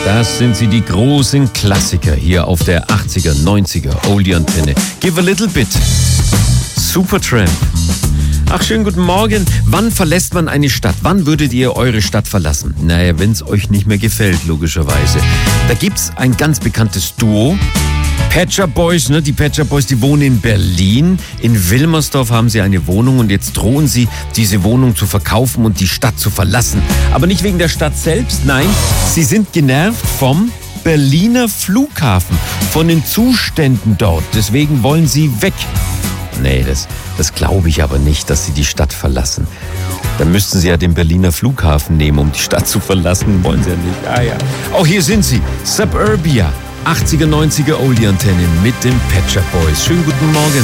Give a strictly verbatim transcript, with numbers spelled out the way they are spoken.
Das sind sie, die großen Klassiker hier auf der achtziger, neunziger Oldie-Antenne. Give a little bit. Supertramp. Ach, schönen guten Morgen. Wann verlässt man eine Stadt? Wann würdet ihr eure Stadt verlassen? Naja, wenn es euch nicht mehr gefällt, logischerweise. Da gibt's ein ganz bekanntes Duo. Pet Shop Boys, ne? Die Pet Shop Boys, die wohnen in Berlin. In Wilmersdorf haben sie eine Wohnung und jetzt drohen sie, diese Wohnung zu verkaufen und die Stadt zu verlassen. Aber nicht wegen der Stadt selbst, nein, sie sind genervt vom Berliner Flughafen, von den Zuständen dort. Deswegen wollen sie weg. Nee, das, das glaube ich aber nicht, dass sie die Stadt verlassen. Dann müssten sie ja den Berliner Flughafen nehmen, um die Stadt zu verlassen. Wollen sie ja nicht. Ah ja. Auch hier sind sie, Suburbia. achtziger, neunziger Oldie-Antenne mit den Pet Shop Boys. Schönen guten Morgen.